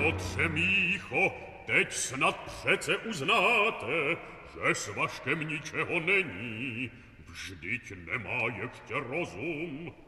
Piotře Mícho, teď snad přece uznáte, že s Vaškem ničeho není. Vždyť nemá ještě rozum.